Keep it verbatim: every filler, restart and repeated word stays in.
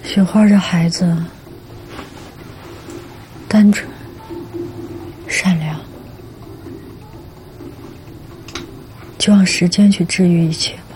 雪花这孩子单纯善良，就让时间去治愈一切。